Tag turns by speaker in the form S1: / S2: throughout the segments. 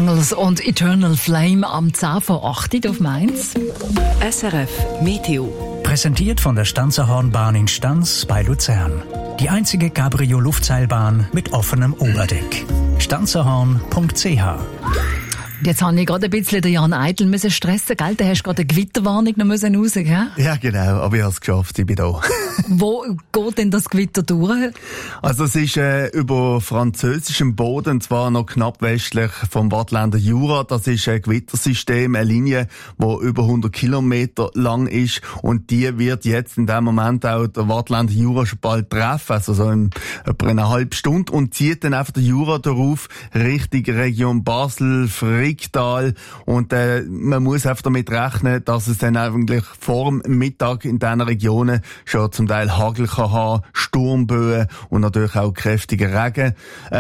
S1: Bangles und Eternal Flame am 10 vor 8 auf Mainz.
S2: SRF Meteo.
S3: Präsentiert von der Stanzerhornbahn in Stanz bei Luzern. Die einzige Cabrio-Luftseilbahn mit offenem Oberdeck. stanzerhorn.ch.
S1: Jetzt habe ich gerade ein bisschen den Jan Eitel müssen stressen, gell? Da hast du gerade eine Gewitterwarnung noch müssen raus, gell?
S4: Ja, genau, aber ich habe es geschafft, ich bin da.
S1: Wo geht denn das Gewitter durch?
S4: Also es ist über französischem Boden, zwar noch knapp westlich vom Waadtländer Jura. Das ist ein Gewittersystem, eine Linie, die über 100 Kilometer lang ist, und die wird jetzt in dem Moment auch der Waadtländer Jura schon bald treffen, also so in etwa einer halben Stunde, und zieht dann einfach den Jura darauf Richtung Region Basel, Fricktal, und man muss einfach damit rechnen, dass es dann eigentlich vor dem Mittag in diesen Regionen schon zum Teil Hagel kann haben, Sturmböen und natürlich auch kräftiger Regen.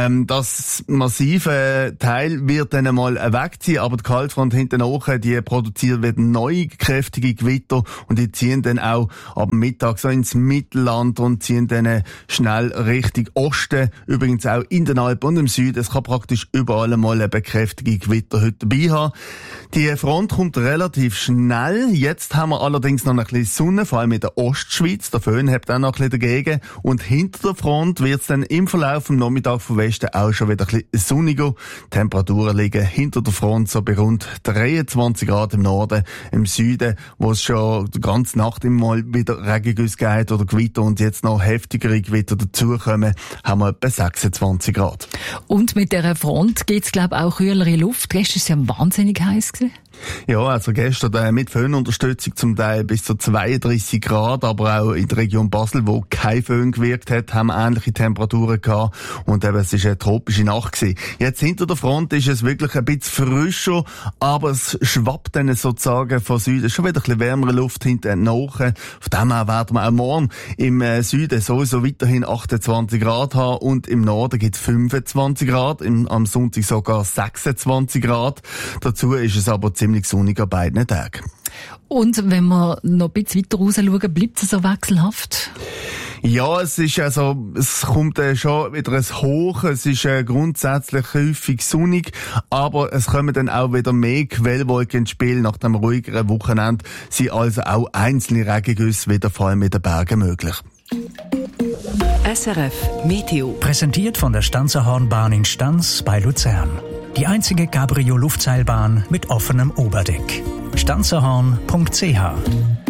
S4: Das massive Teil wird dann einmal wegziehen, aber die Kaltfront hinten nach, die produziert wieder neue kräftige Gewitter, und die ziehen dann auch ab Mittag so ins Mittelland und ziehen dann schnell Richtung Osten, übrigens auch in den Alpen und im Süden. Es kann praktisch überall einmal eben kräftige Gewitter heute dabei haben. Die Front kommt relativ schnell. Jetzt haben wir allerdings noch ein bisschen Sonne, vor allem in der Ostschweiz. Der Föhn hat auch noch ein bisschen dagegen. Und hinter der Front wird es dann im Verlauf vom Nachmittag vom Westen auch schon wieder ein bisschen sonniger. Die Temperaturen liegen hinter der Front so bei rund 23 Grad im Norden, im Süden, wo es schon die ganze Nacht immer mal wieder Regengüsse geht oder Gewitter und jetzt noch heftigere Gewitter dazukommen, haben wir etwa 26 Grad.
S1: Und mit dieser Front gibt es, glaube ich, auch kühlere Luft. Gestern war es ja wahnsinnig heiß gewesen.
S4: Ja, also gestern mit Föhnunterstützung zum Teil bis zu 32 Grad, aber auch in der Region Basel, wo kein Föhn gewirkt hat, haben wir ähnliche Temperaturen gehabt, und eben, es ist eine tropische Nacht gewesen. Jetzt hinter der Front ist es wirklich ein bisschen frischer, aber es schwappt dann sozusagen von Süden schon wieder ein bisschen wärmere Luft hinten nach. Von dem her werden wir auch morgen im Süden sowieso weiterhin 28 Grad haben, und im Norden gibt es 25 Grad, am Sonntag sogar 26 Grad. Dazu ist es aber ziemlich sonnig an beiden Tagen.
S1: Und wenn wir noch ein bisschen weiter raus schauen, bleibt es so wechselhaft?
S4: Ja, es kommt schon wieder ein Hoch, es ist grundsätzlich häufig sonnig, aber es kommen dann auch wieder mehr Quellwolken ins Spiel. Nach dem ruhigeren Wochenende sind also auch einzelne Regengüsse wieder vor allem in den Bergen möglich.
S2: SRF Meteo.
S3: Präsentiert von der Stanzerhornbahn in Stanz bei Luzern. Die einzige Cabrio-Luftseilbahn mit offenem Oberdeck. stanzerhorn.ch